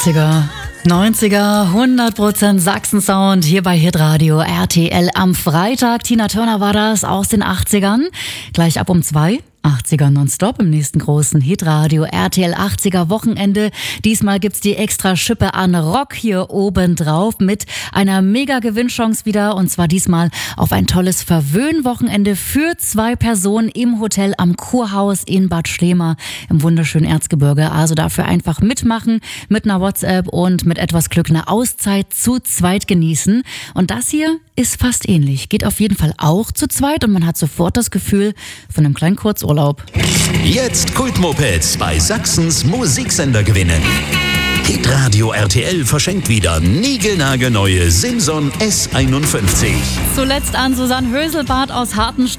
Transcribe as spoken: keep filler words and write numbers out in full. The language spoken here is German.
achtziger, neunziger, hundert Prozent Sachsen-Sound hier bei Hitradio R T L am Freitag. Tina Turner war das aus den achtzigern. Gleich ab um zwei. achtziger nonstop im nächsten großen Hitradio R T L achtziger Wochenende. Diesmal gibt's die extra Schippe an Rock hier oben drauf mit einer mega Gewinnchance wieder, und zwar diesmal auf ein tolles Verwöhnwochenende für zwei Personen im Hotel am Kurhaus in Bad Schlema im wunderschönen Erzgebirge. Also dafür einfach mitmachen mit einer WhatsApp und mit etwas Glück eine Auszeit zu zweit genießen. Und das hier ist fast ähnlich. Geht auf jeden Fall auch zu zweit und man hat sofort das Gefühl von einem kleinen Kurzurlaub. Jetzt Kultmopeds bei Sachsens Musiksender gewinnen. Hitradio R T L verschenkt wieder niegelnagelneue Simson S einundfünfzig. Zuletzt an Susanne Höselbart aus Hartenstein.